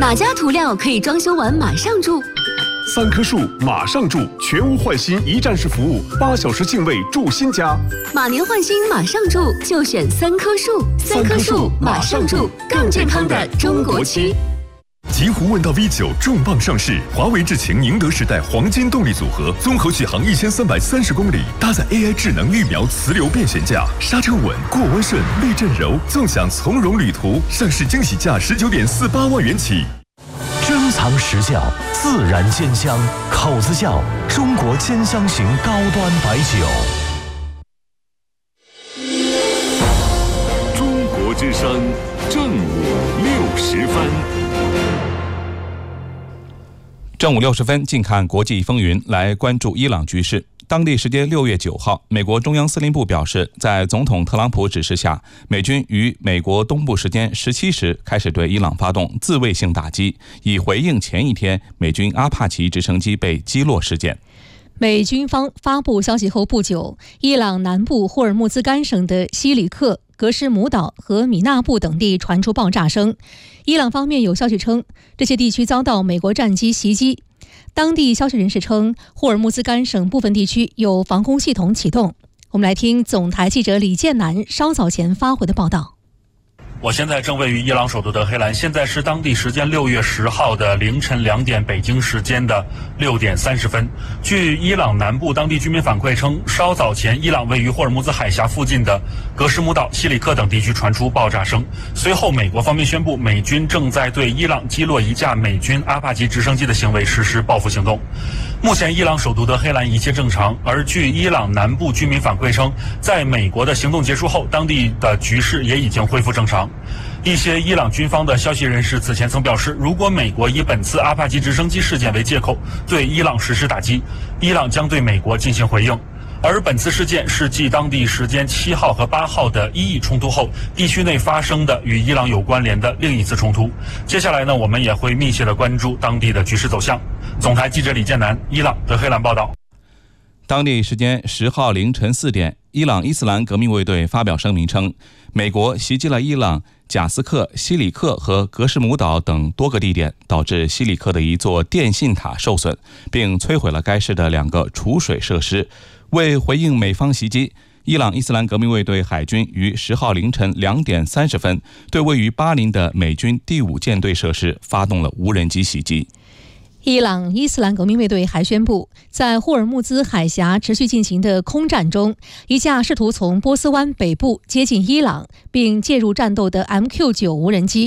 哪家涂料可以装修完马上住 ？3棵树马上住，全屋换新一站式服务，8小时净位住新家。 马年换新马上住，就选3棵树。3棵树马上住，更健康的中国区。 极狐问道 V9 重磅上市，华为智擎宁德时代黄金动力组合，综合续航1330公里，搭载 AI 智能预瞄磁流变悬架，刹车稳，过弯顺，避震柔，纵享从容旅途。上市惊喜价19.48万元起。 珍藏实窖，自然鲜香，口子窖，中国兼香型高端白酒。 中国之声正午60分。 正午60分，近看国际风云，来关注伊朗局势。当地时间6月9号，美国中央司令部表示，在总统特朗普指示下，美军于美国东部时间17时开始对伊朗发动自卫性打击，以回应前一天美军阿帕奇直升机被击落事件。 美军方发布消息后不久，伊朗南部霍尔木兹干省的西里克、格什姆岛和米纳布等地传出爆炸声。伊朗方面有消息称，这些地区遭到美国战机袭击。当地消息人士称，霍尔木兹干省部分地区有防空系统启动。我们来听总台记者李建南稍早前发回的报道。 我现在正位于伊朗首都德黑兰，现在是当地时间6月10号的凌晨2点，北京时间的6点30分。据伊朗南部当地居民反馈称，稍早前伊朗位于霍尔木兹海峡附近的格什姆岛、西里克等地区传出爆炸声。随后，美国方面宣布，美军正在对伊朗击落一架美军阿帕奇直升机的行为实施报复行动。目前，伊朗首都德黑兰一切正常，而据伊朗南部居民反馈称，在美国的行动结束后，当地的局势也已经恢复正常。一些伊朗军方的消息人士此前曾表示，如果美国以本次阿帕奇直升机事件为借口对伊朗实施打击，伊朗将对美国进行回应。而本次事件是继当地时间7号和8号的伊以冲突后，地区内发生的与伊朗有关联的另一次冲突。接下来呢，我们也会密切的关注当地的局势走向。总台记者李建南，伊朗德黑兰报道。 当地时间10号凌晨4点，伊朗伊斯兰革命卫队发表声明称，美国袭击了伊朗贾斯克、西里克和格什姆岛等多个地点，导致西里克的一座电信塔受损，并摧毁了该市的2个储水设施。为回应美方袭击，伊朗伊斯兰革命卫队海军于10号凌晨2点30分对位于巴林的美军第5舰队设施发动了无人机袭击。 伊朗伊斯兰革命卫队还宣布，在霍尔木兹海峡持续进行的空战中，一架试图从波斯湾北部接近伊朗并介入战斗的 MQ-9 无人机